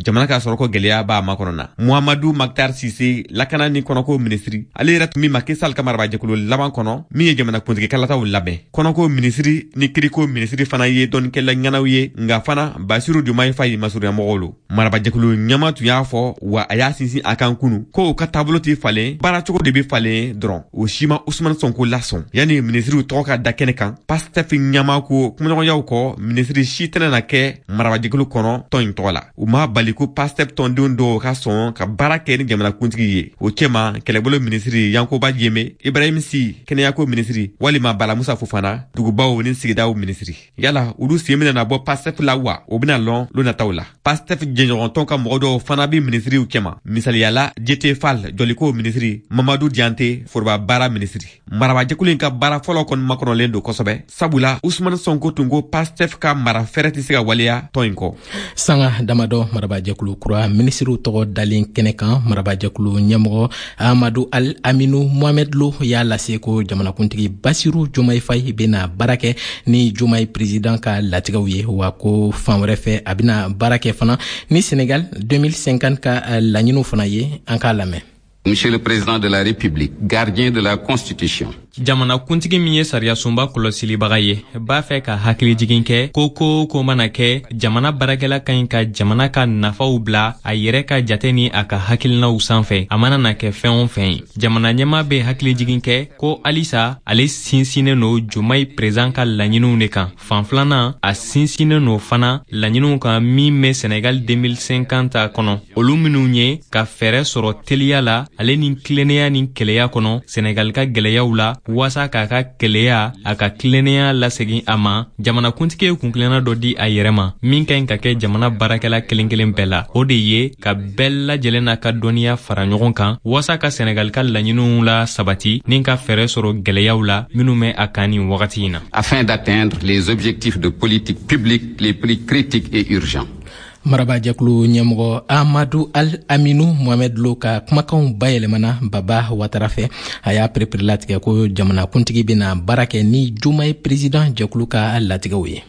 jamana ka sɔrɔ ko gɛlɛya b'a makɔnɔ na. Muhammadu Maktar Sise lakana ni kɔnɔko ministri ale yɛrɛ tun bɛ Macky Sall ka marabajɛkulu laban kɔnɔ min ye jamana kuntigi kalataw labɛn. Kɔnɔko ministri ni kiriko ministri fana ye dɔnnikɛla ɲanaw ye nga fana Basiru Diomaye Faye masurunyamɔgɔw lo. Marabajɛkulu ɲama tun y'a fɔ wa a y'a sinsin a kan kunu ko u ka taabolo tɛ falen baaracogo de bɛ falen dɔrɔn o si ma Ousmane Sonko lasɔn. Yani ministriw tɔgɔ ka da kɛnɛ kan Pastef ɲama ko kumaɲɔgɔnyaw kɔ ministri si tɛna na kɛ marabajɛkulu kɔnɔ tɔn in tɔgɔ la. U ma bali ko Pastef tɔndenw dɔw ka sɔn ka baara kɛ ni jamana kuntigi ye. O cɛma kɛlɛbolo ministri Yankoba Diémé, Ibrahim Sy kɛnɛyako ministri walima Bala Musa Fofana dugubaw ni sigidaw ministri. Yala olu sen bɛna bɔ Pastef la wa o bɛna lɔn lonataw la. Pastef jɛɲɔgɔntɔn ka mɔgɔ dɔw fana bɛ ministriw cɛma. Misaliyala JT Fall jɔliko ministri, Mamadou Diante foroba baara ministri. Marabajɛkulu in ka baara fɔlɔ kɔni makɔnɔlen don kosɛbɛ. Sabula Ousmane Sonko tun ko Pastef ka mara fɛrɛ tɛ se ka waleya tɔn in kɔ. Sanga damadɔ marabajɛkulu kura ministriw tɔgɔ dalen kɛnɛ kan marabajɛkulu ɲɛmɔgɔ Amadou Al-Aminou Mohamed Lo y'a lase ko jamanakuntigi Basiru Diomaye Faye bena baara kɛ ni Diomaye président ka latigɛw ye wa ko fan wɛrɛ fɛ a bena baara kɛ fana ni Sénégal 2050 ka laɲiniw fana ye an k'a lamɛn. Monsieur le Président de la République, gardien de la Constitution. Jamana kuntigi min ye sariya sunba kɔlɔsilibaga ye b'a fɛ ka hakili jigin kɛ ko mana kɛ jamana barakɛla ka ɲi ka jamana ka nafaw bila a yɛrɛ ka jate ni a ka hakilinaw sanfɛ a mana na kɛ fɛn o fɛn ye. Jamana ɲɛma bɛ hakili jigin kɛ ko alisa ale sinsinnen no Diomaye président ka laɲiniw de kan. Fan filanan a sinsinnen no fana laɲiniw kan min bɛ Sénégal 2050 kɔnɔ. Olu minnu ye ka fɛɛrɛ sɔrɔ teliya la ale ni tilennenya ni kɛlɛya kɔnɔ Sénégal ka gɛlɛyaw la wasa k'a ka kɛlɛya a ka tilennenya lasegin a ma. Jamanakuntigi ye kunkilenna dɔ di a yɛrɛ ma min ka ɲi ka kɛ jamana baarakɛla kelen kelen bɛɛ la. O de ye ka bɛɛ lajɛlen n'a ka dɔnniya fara ɲɔgɔn kan wasa ka Sénégal ka laɲiniw la sabati ni ka fɛɛrɛ sɔrɔ gɛlɛyaw la minnu bɛ a kan nin wagati in na. Afin d'atteindre les objectifs de politique publique les plus critiques et urgents. Marabajɛkulu ɲɛmɔgɔ Amadou Al-Aminou Mohamed Lo ka kumakanw bayɛlɛmana Baba Watara fɛ a y'a perepere latigɛ ko jamanakuntigi bena baara kɛ ni Diomaye président jɛkulu ka latigɛw ye.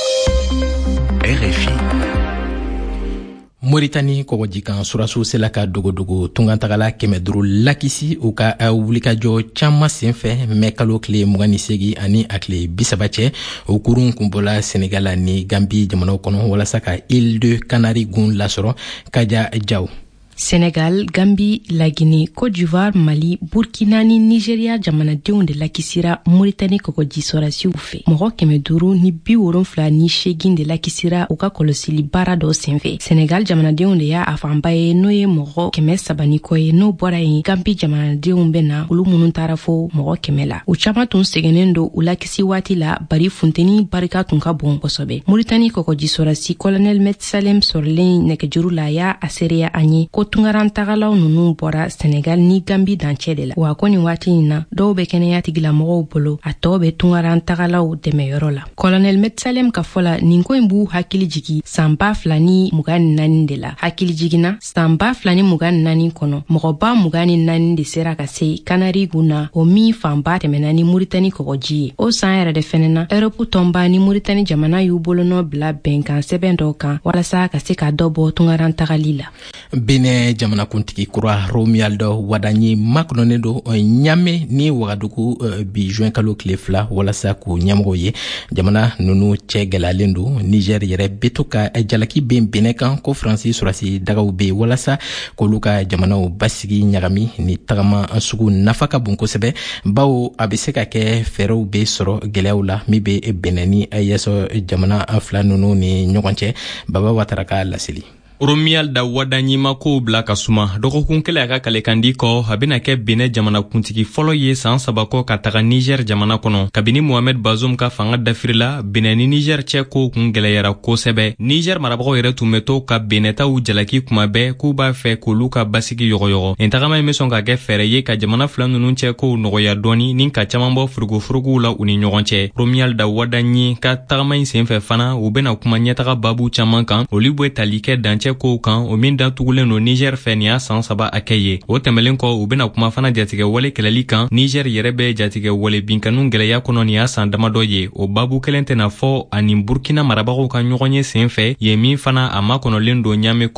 RFI Mauritanie kɔgɔjikan surasiw sela ka dogodogo tungantagala 500 lakisi u ka wulikajɔ caman senfɛ mɛ kalo tile 28 ani a tile 30 cɛ o kurun kunbɔla Senegal ni Gambie jamanaw kɔnɔ walasa ka Île de Canari gun lasɔrɔ Kaja Jaw. Sénégal, Gambie, la Guinée, Côte d'Ivoire, Mali, Burkina ni Nigeria jamanadenw de lakisira Mauritanie kɔgɔji sɔrasiw fɛ. Mɔgɔ 500 ni 70 ni 8 de lakisira u ka kɔlɔsili baara dɔ senfɛ. Sénégal jamanadenw de y'a a fanba ye n'o ye mɔgɔ 300 ni kɔ ye n'o bɔra yen Gambie jamanadenw bɛna olu minnu taara fo mɔgɔ 100 la. U caman tun sɛgɛnnen don u lakisi waati la bari funteni barika tun ka bon kosɛbɛ. Mauritanie kɔgɔji sɔrasi colonel Met Salem sɔrɔlen nɛgɛjuru la y'a a sereya an ye ko tungaran tagalaw nunu bɔra Senegal ni Gambie dancɛ de la. Wa ko nin waati in na dɔw bɛ kɛnɛya tigilamɔgɔw bolo a tɔw bɛ tungaran tagalaw dɛmɛyɔrɔ la. Colonel Met Salem ka fɔla nin ko in b'u hakili jigi san 2024 de la. Hakili jigina san 2024 kɔnɔ mɔgɔba 24 de sera ka se Kanari gunna o min fanba tɛmɛna ni Mauritanie kɔgɔji ye. O san yɛrɛ de fɛnɛ na Europe tɔnba ni Mauritanie jamana y'u bolonɔ bila bɛnkan sɛbɛn dɔw kan walasa ka se ka dɔ bɔ tungaran tagali la. Benin jamanakuntigi kura Romualdo Wadanyi makɔnɔnen do ɲame ni Wagadugu bi juin kalo tile 2 walasa k'u ɲɛmɔgɔ ye. Jamana nunu cɛ gɛlɛyalen do. Niger yɛrɛ bɛ to ka jalaki bɛ Benin kan ko Faransi surasi dagaw bɛ walasa k'olu ka jamanaw basigi ɲagami ni tagama sugu nafa ka bon kosɛbɛ bawo a bɛ se ka kɛ fɛɛrɛw bɛ sɔrɔ gɛlɛyaw la min bɛ Benin ni yɛsɔ jamana fila nunu ni ɲɔgɔn cɛ. Baba Watara ka laseli. Romualda Wadanyi ma kow bila ka suma dɔgɔkun kelen a ka kalekandi kɔ a bena kɛ Benin jamanakuntigi fɔlɔ ye san 3 kɔ ka taga Niger jamana kɔnɔ. Kabini Mohamed Bazoum ka fanga dafirila Benin ni Niger cɛ kow kun gɛlɛyara kosɛbɛ. Niger marabagaw yɛrɛ tun bɛ to ka Benetaw jalaki kuma bɛɛ k'u b'a fɛ k'olu ka basigi yɔgɔyɔgɔ. Nin tagama in bɛ sɔn ka kɛ fɛɛrɛ ye ka jamana fila ninnu cɛ kow nɔgɔya dɔɔni ni ka caman bɔ furugufuruguw la u ni ɲɔgɔn cɛ. Romualda Wadanyi ka tagama in senfɛ fana u bena kuma ɲɛtaga babu caman kan olu bɛ tali kɛ dancɛ kow kan o min datugulen no Niger fɛ nin y'a san 3 a kɛ ye. O tɛmɛlen kɔ u bena kuma fana jatigɛ wale kɛlɛli kan Niger yɛrɛ bɛ jatigɛ wale binkanu gɛlɛya kɔnɔ nin y'a san damadɔ ye. O babu kelen tɛna fɔ ani Burkina marabagaw ka ɲɔgɔn ye senfɛ ye min fana a makɔnɔlen do ɲame